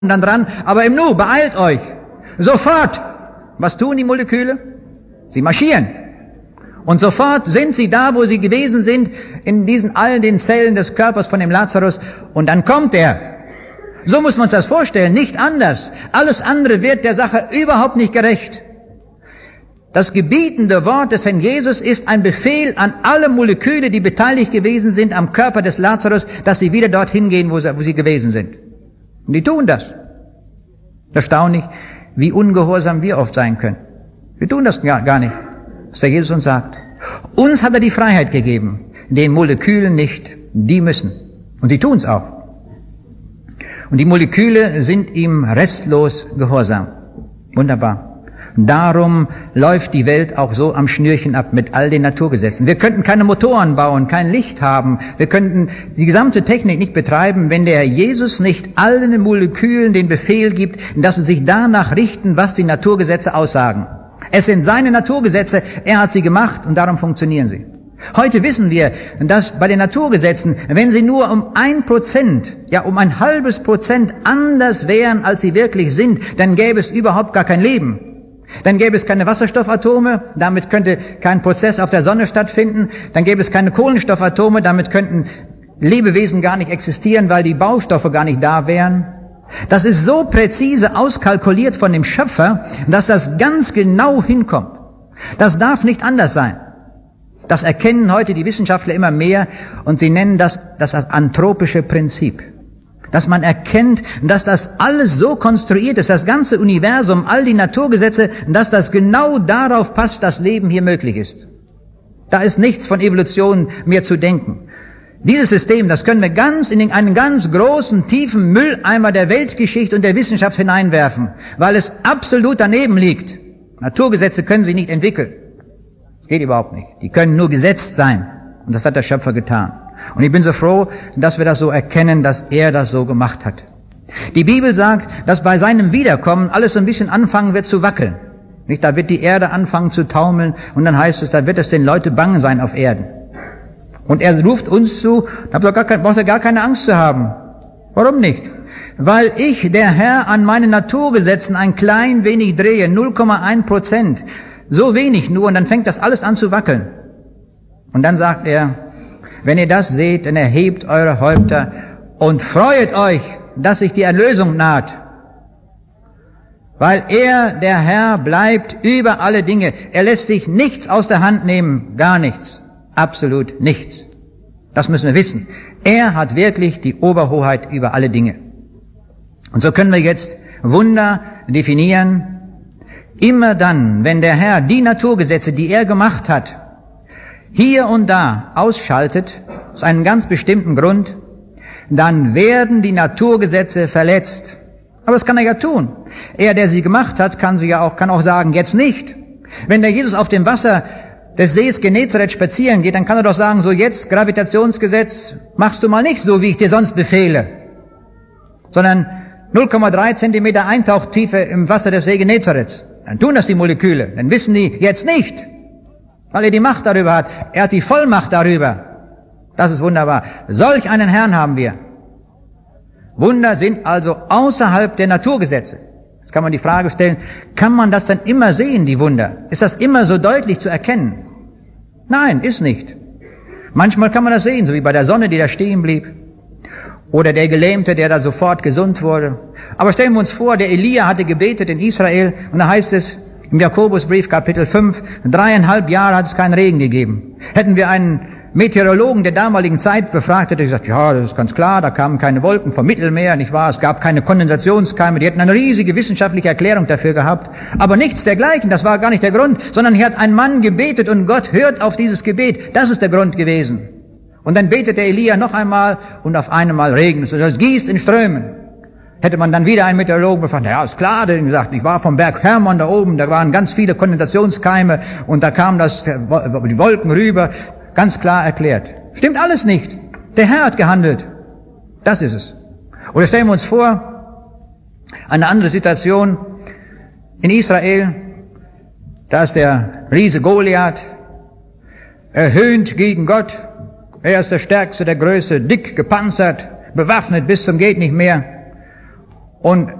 dann dran, aber im Nu, beeilt euch. Sofort. Was tun die Moleküle? Sie marschieren. Und sofort sind sie da, wo sie gewesen sind, in diesen all den Zellen des Körpers von dem Lazarus. Und dann kommt er. So muss man uns das vorstellen, nicht anders. Alles andere wird der Sache überhaupt nicht gerecht. Das gebietende Wort des Herrn Jesus ist ein Befehl an alle Moleküle, die beteiligt gewesen sind am Körper des Lazarus, dass sie wieder dorthin gehen, wo sie gewesen sind. Und die tun das. Erstaunlich, wie ungehorsam wir oft sein können. Wir tun das gar nicht, was der Jesus uns sagt. Uns hat er die Freiheit gegeben, den Molekülen nicht. Die müssen. Und die tun es auch. Und die Moleküle sind ihm restlos gehorsam. Wunderbar. Darum läuft die Welt auch so am Schnürchen ab mit all den Naturgesetzen. Wir könnten keine Motoren bauen, kein Licht haben. Wir könnten die gesamte Technik nicht betreiben, wenn der Herr Jesus nicht allen Molekülen den Befehl gibt, dass sie sich danach richten, was die Naturgesetze aussagen. Es sind seine Naturgesetze, er hat sie gemacht und darum funktionieren sie. Heute wissen wir, dass bei den Naturgesetzen, wenn sie nur um 1%, ja um ein halbes Prozent anders wären, als sie wirklich sind, dann gäbe es überhaupt gar kein Leben. Dann gäbe es keine Wasserstoffatome, damit könnte kein Prozess auf der Sonne stattfinden. Dann gäbe es keine Kohlenstoffatome, damit könnten Lebewesen gar nicht existieren, weil die Baustoffe gar nicht da wären. Das ist so präzise auskalkuliert von dem Schöpfer, dass das ganz genau hinkommt. Das darf nicht anders sein. Das erkennen heute die Wissenschaftler immer mehr und sie nennen das anthropische Prinzip. Dass man erkennt, dass das alles so konstruiert ist, das ganze Universum, all die Naturgesetze, dass das genau darauf passt, dass Leben hier möglich ist. Da ist nichts von Evolution mehr zu denken. Dieses System, das können wir ganz in einen ganz großen, tiefen Mülleimer der Weltgeschichte und der Wissenschaft hineinwerfen, weil es absolut daneben liegt. Naturgesetze können sie nicht entwickeln. Das geht überhaupt nicht. Die können nur gesetzt sein. Und das hat der Schöpfer getan. Und ich bin so froh, dass wir das so erkennen, dass er das so gemacht hat. Die Bibel sagt, dass bei seinem Wiederkommen alles so ein bisschen anfangen wird zu wackeln. Nicht? Da wird die Erde anfangen zu taumeln und dann heißt es, da wird es den Leuten bange sein auf Erden. Und er ruft uns zu, da braucht ihr gar keine Angst zu haben. Warum nicht? Weil ich, der Herr, an meinen Naturgesetzen ein klein wenig drehe, 0,1%. So wenig nur und dann fängt das alles an zu wackeln. Und dann sagt er, wenn ihr das seht, dann erhebt eure Häupter und freut euch, dass sich die Erlösung naht. Weil er, der Herr, bleibt über alle Dinge. Er lässt sich nichts aus der Hand nehmen, gar nichts, absolut nichts. Das müssen wir wissen. Er hat wirklich die Oberhoheit über alle Dinge. Und so können wir jetzt Wunder definieren. Immer dann, wenn der Herr die Naturgesetze, die er gemacht hat, hier und da ausschaltet, aus einem ganz bestimmten Grund, dann werden die Naturgesetze verletzt. Aber das kann er ja tun. Er, der sie gemacht hat, kann auch sagen, jetzt nicht. Wenn der Jesus auf dem Wasser des Sees Genezareth spazieren geht, dann kann er doch sagen, so jetzt, Gravitationsgesetz, machst du mal nicht so, wie ich dir sonst befehle. Sondern 0,3 Zentimeter Eintauchtiefe im Wasser des See Genezareth. Dann tun das die Moleküle. Dann wissen die jetzt nicht. Weil er die Macht darüber hat. Er hat die Vollmacht darüber. Das ist wunderbar. Solch einen Herrn haben wir. Wunder sind also außerhalb der Naturgesetze. Jetzt kann man die Frage stellen, kann man das dann immer sehen, die Wunder? Ist das immer so deutlich zu erkennen? Nein, ist nicht. Manchmal kann man das sehen, so wie bei der Sonne, die da stehen blieb. Oder der Gelähmte, der da sofort gesund wurde. Aber stellen wir uns vor, der Elia hatte gebetet in Israel und da heißt es, im Jakobusbrief, Kapitel 5, 3,5 Jahre hat es keinen Regen gegeben. Hätten wir einen Meteorologen der damaligen Zeit befragt, hätte er gesagt, ja, das ist ganz klar, da kamen keine Wolken vom Mittelmeer, nicht wahr? Es gab keine Kondensationskeime, die hätten eine riesige wissenschaftliche Erklärung dafür gehabt. Aber nichts dergleichen, das war gar nicht der Grund, sondern hier hat ein Mann gebetet und Gott hört auf dieses Gebet. Das ist der Grund gewesen. Und dann betet der Elia noch einmal und auf einmal regnet es. Es gießt in Strömen. Hätte man dann wieder einen Meteorologen befragt, ja, ist klar, der hat gesagt, ich war vom Berg Hermon da oben, da waren ganz viele Kondensationskeime und da kam die Wolken rüber, ganz klar erklärt. Stimmt alles nicht. Der Herr hat gehandelt. Das ist es. Oder stellen wir uns vor, eine andere Situation in Israel, da ist der Riese Goliath, er höhnt gegen Gott, er ist der Stärkste, der Größte, dick gepanzert, bewaffnet bis zum geht nicht mehr. Und